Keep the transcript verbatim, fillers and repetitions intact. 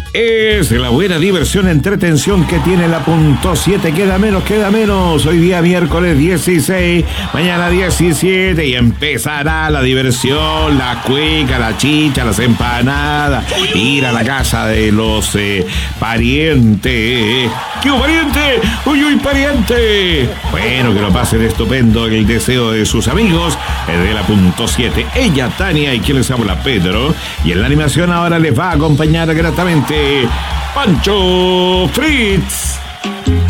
Es la buena diversión, entretención que tiene la punto siete. Queda menos, queda menos. Hoy día miércoles dieciséis, mañana diecisiete y empezará la diversión, la cueca, la chicha, las empanadas, ir a la casa de los eh, parientes. ¿Qué hubo, pariente? ¡Uy, uy, pariente! Bueno, que lo pasen estupendo, el deseo de sus amigos de la punto siete. Ella, Tania, y quien les habla, Pedro. Y en la animación ahora les va a acompañar gratamente Pancho Fritz.